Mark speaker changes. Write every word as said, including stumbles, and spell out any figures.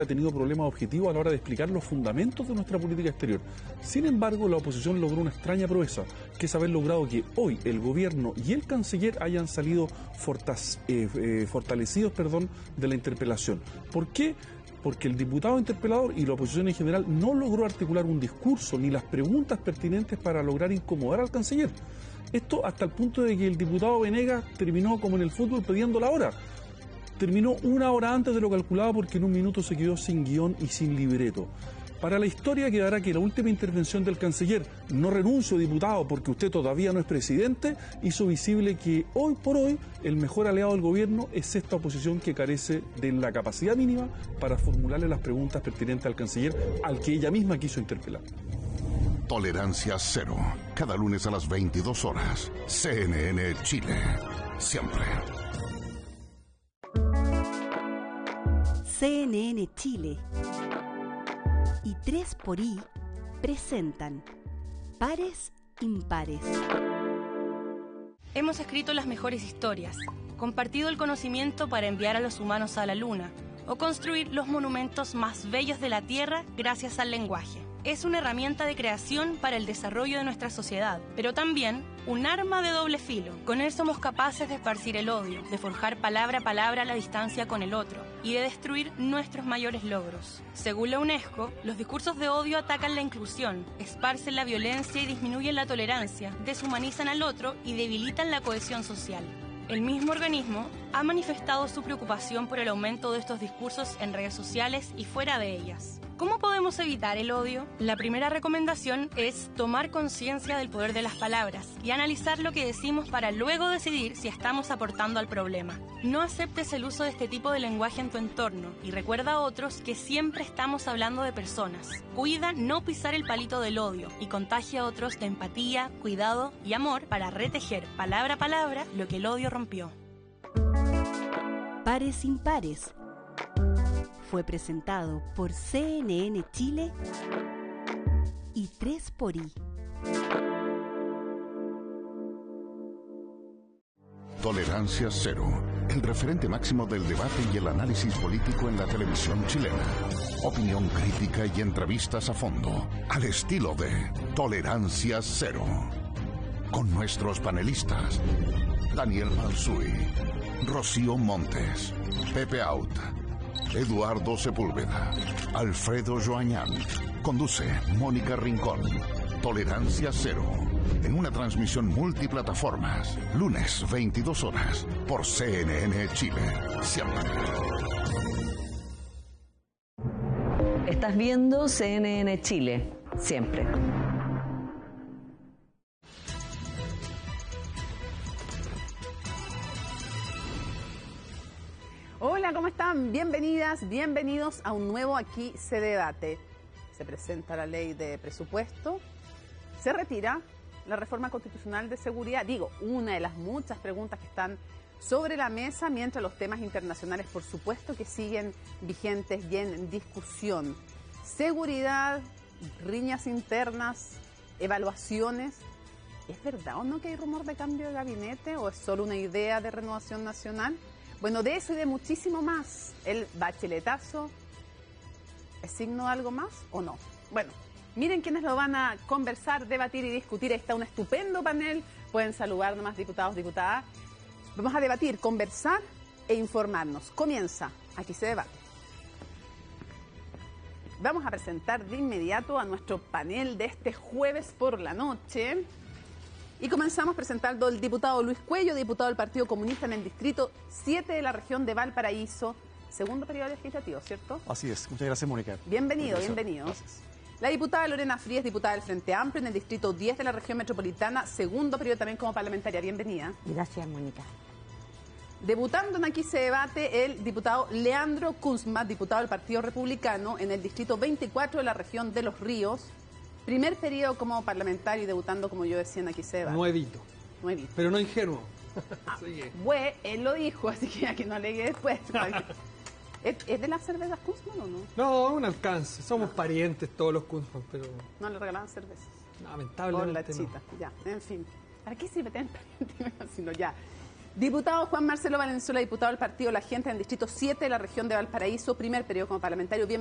Speaker 1: ha tenido problemas objetivos a la hora de explicar los fundamentos de nuestra política exterior. Sin embargo, la oposición logró una extraña proeza, que es haber logrado que hoy el gobierno y el canciller hayan salido fortas, eh, eh, fortalecidos perdón, de la interpelación. ¿Por qué? Porque el diputado interpelador y la oposición en general no logró articular un discurso ni las preguntas pertinentes para lograr incomodar al canciller. Esto hasta el punto de que el diputado Venegas terminó como en el fútbol pidiendo la hora. Terminó una hora antes de lo calculado porque en un minuto se quedó sin guión y sin libreto. Para la historia quedará que la última intervención del canciller, no renuncio diputado porque usted todavía no es presidente, hizo visible que hoy por hoy el mejor aliado del gobierno es esta oposición que carece de la capacidad mínima para formularle las preguntas pertinentes al canciller, al que ella misma quiso interpelar.
Speaker 2: Tolerancia cero. Cada lunes a las veintidós horas. C N N Chile. Siempre.
Speaker 3: C N N Chile y tres por I presentan Pares Impares.
Speaker 4: Hemos escrito las mejores historias, compartido el conocimiento para enviar a los humanos a la luna o construir los monumentos más bellos de la Tierra gracias al lenguaje. Es una herramienta de creación para el desarrollo de nuestra sociedad, pero también un arma de doble filo. Con él somos capaces de esparcir el odio, de forjar palabra a palabra la distancia con el otro y de destruir nuestros mayores logros. Según la UNESCO, los discursos de odio atacan la inclusión, esparcen la violencia y disminuyen la tolerancia, deshumanizan al otro y debilitan la cohesión social. El mismo organismo ha manifestado su preocupación por el aumento de estos discursos en redes sociales y fuera de ellas. ¿Cómo podemos evitar el odio? La primera recomendación es tomar conciencia del poder de las palabras y analizar lo que decimos para luego decidir si estamos aportando al problema. No aceptes el uso de este tipo de lenguaje en tu entorno y recuerda a otros que siempre estamos hablando de personas. Cuida no pisar el palito del odio y contagia a otros de empatía, cuidado y amor para retejer palabra a palabra lo que el odio rompió.
Speaker 3: Pares Impares fue presentado por C N N Chile y tres por I.
Speaker 2: Tolerancia cero. El referente máximo del debate y el análisis político en la televisión chilena. Opinión crítica y entrevistas a fondo. Al estilo de Tolerancia cero. Con nuestros panelistas. Daniel Malsuy, Rocío Montes, Pepe Out, Eduardo Sepúlveda, Alfredo Joañán. Conduce Mónica Rincón. Tolerancia cero. En una transmisión multiplataformas. Lunes, veintidós horas. Por C N N Chile. Siempre.
Speaker 5: Estás viendo C N N Chile. Siempre.
Speaker 6: Hola, ¿cómo están? Bienvenidas, bienvenidos a un nuevo Aquí se debate. Se presenta la ley de presupuesto, se retira la reforma constitucional de seguridad, digo, una de las muchas preguntas que están sobre la mesa, mientras los temas internacionales, por supuesto, que siguen vigentes y en discusión. Seguridad, riñas internas, evaluaciones. ¿Es verdad o no que hay rumor de cambio de gabinete o es solo una idea de Renovación Nacional? Bueno, de eso y de muchísimo más. ¿El bacheletazo es signo de algo más o no? Bueno, miren quiénes lo van a conversar, debatir y discutir. Ahí está un estupendo panel. Pueden saludar nomás, diputados, diputadas. Vamos a debatir, conversar e informarnos. Comienza Aquí se debate. Vamos a presentar de inmediato a nuestro panel de este jueves por la noche. Y comenzamos presentando al diputado Luis Cuello, diputado del Partido Comunista en el Distrito siete de la región de Valparaíso. Segundo periodo legislativo, ¿cierto?
Speaker 7: Así es. Muchas gracias, Mónica.
Speaker 6: Bienvenido, bienvenido.
Speaker 7: Gracias.
Speaker 6: La diputada Lorena Frías, diputada del Frente Amplio en el Distrito diez de la región metropolitana. Segundo periodo también como parlamentaria. Bienvenida.
Speaker 8: Gracias, Mónica.
Speaker 6: Debutando en Aquí se debate el diputado Leandro Kunzma, diputado del Partido Republicano en el Distrito veinticuatro de la región de Los Ríos. Primer periodo como parlamentario y debutando, como yo decía, en Aquí se debate.
Speaker 9: Nuevito.
Speaker 6: Nuevito.
Speaker 9: Pero no ingenuo.
Speaker 6: Ah, bueno, él lo dijo, así que a que no alegue después. ¿Es, ¿Es de las cervezas Kunzman o no?
Speaker 9: No, un alcance. Somos ah. parientes todos los Kunzman, pero...
Speaker 6: No le regalaban cervezas.
Speaker 9: Lamentablemente
Speaker 6: Por la chita,
Speaker 9: no.
Speaker 6: ya, en fin. ¿Para qué sirve tener parientes? Sino ya. Diputado Juan Marcelo Valenzuela, diputado del partido La Gente en el distrito siete de la región de Valparaíso, primer periodo como parlamentario. Bien